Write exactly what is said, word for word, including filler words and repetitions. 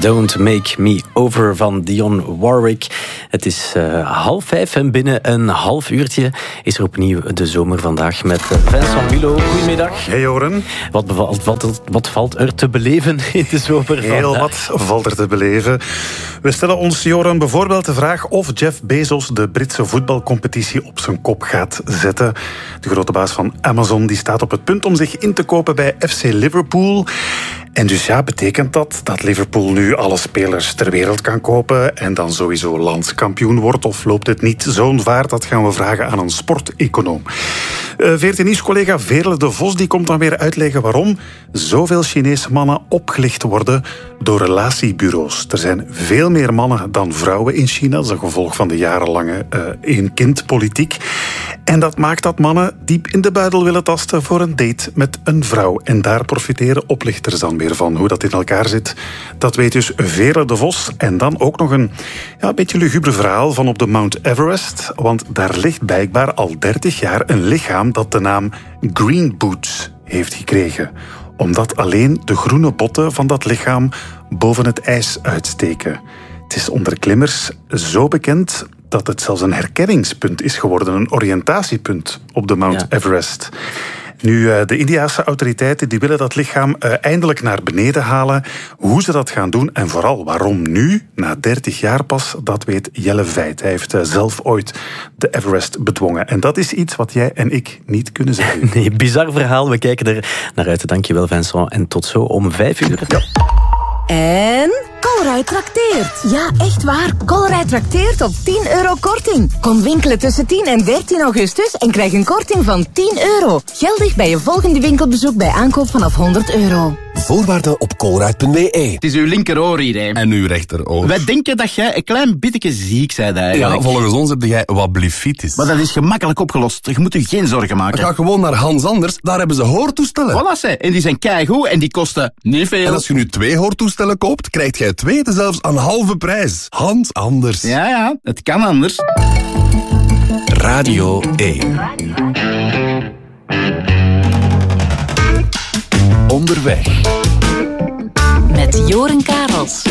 Don't Make Me Over van Dionne Warwick. Het is uh, half vijf en binnen een half uurtje is er opnieuw de zomer vandaag met Vincent Willo. Goedemiddag. Hey Joren. Wat, bevalt, wat, wat valt er te beleven in de zomer vandaag? Heel wat valt er te beleven. We stellen ons, Joren, bijvoorbeeld de vraag of Jeff Bezos de Britse voetbalcompetitie op zijn kop gaat zetten. De grote baas van Amazon die staat op het punt om zich in te kopen bij F C Liverpool. En dus ja, betekent dat dat Liverpool nu alle spelers ter wereld kan kopen en dan sowieso landskampioen wordt? Of loopt het niet zo'n vaart? Dat gaan we vragen aan een sporteconoom. Uh, V R T Nieuws-collega Veerle de Vos die komt dan weer uitleggen waarom zoveel Chinese mannen opgelicht worden door relatiebureaus. Er zijn veel meer mannen dan vrouwen in China. Dat is een gevolg van de jarenlange uh, één-kind-politiek. En dat maakt dat mannen diep in de buidel willen tasten voor een date met een vrouw. En daar profiteren oplichters dan weer van. Hoe dat in elkaar zit, dat weet dus Veerle de Vos. En dan ook nog een ja, beetje lugubre verhaal van op de Mount Everest. Want daar ligt blijkbaar al dertig jaar een lichaam dat de naam Green Boots heeft gekregen. Omdat alleen de groene botten van dat lichaam boven het ijs uitsteken. Het is onder klimmers zo bekend dat het zelfs een herkenningspunt is geworden, een oriëntatiepunt op de Mount ja. Everest. Nu, de Indiase autoriteiten die willen dat lichaam uh, eindelijk naar beneden halen. Hoe ze dat gaan doen en vooral waarom nu, na dertig jaar pas, dat weet Jelle Veit. Hij heeft uh, zelf ooit de Everest bedwongen. En dat is iets wat jij en ik niet kunnen zeggen. Nee, bizar verhaal. We kijken er naar uit. Dankjewel, Vincent. En tot zo om vijf uur. Ja. En Colruyt trakteert. Ja, echt waar. Colruyt trakteert op tien euro korting. Kom winkelen tussen tien en dertien augustus en krijg een korting van tien euro. Geldig bij je volgende winkelbezoek bij aankoop vanaf honderd euro. Voorwaarden op colruyt punt b e. Het is uw linkeroor hier, hè. En uw rechteroor. Wij denken dat jij een klein beetje ziek bent, eigenlijk. Ja, volgens ons heb jij wat blifitis. Maar dat is gemakkelijk opgelost. Je moet je geen zorgen maken. Ga gewoon naar Hans Anders, daar hebben ze hoortoestellen. Voilà, ze. En die zijn keigoed en die kosten niet veel. En als je nu twee hoortoestellen koopt, krijg jij twee zelfs aan halve prijs. Hans Anders. Ja, ja, het kan anders. Radio één. Onderweg. Met Joren Karels.